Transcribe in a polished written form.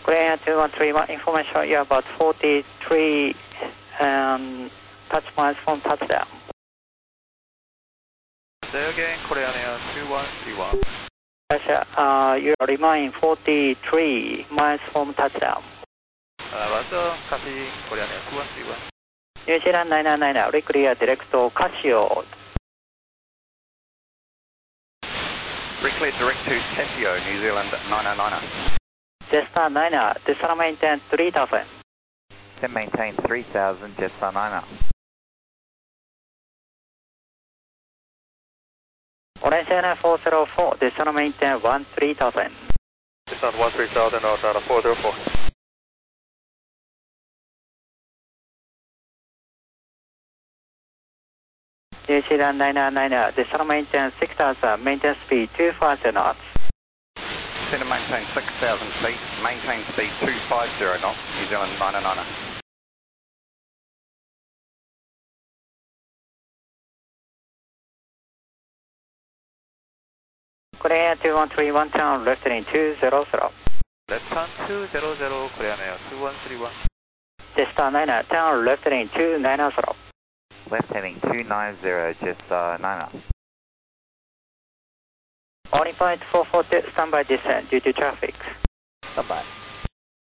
Korea 2131, information you are about 43 touch miles from touchdown. Say again, Korean Air 2131. You remain 43 miles from touchdown. 맞아, 다시 Korean Air 2131. New Zealand 999, reclear direct to Casio. Reclear direct to Casio, New Zealand 999. Jetstar 9er, descend maintain 3000. Then maintain 3000, Jetstar 9er. Orange Airline 404, descend maintain 3000. Descend 13,000, data 404. New Zealand 999, descend maintain 6000, maintain speed 250 knots. Center maintain 6,000 feet, maintain speed 250 knots, New Zealand 999. Korea 2131, turn left heading 200. Left turn 200, Korean Air 2131. Jetstar 9er, turn left heading 290. Left heading 290, Jetstar 9er. Only point 442, standby descent due to traffic. Standby.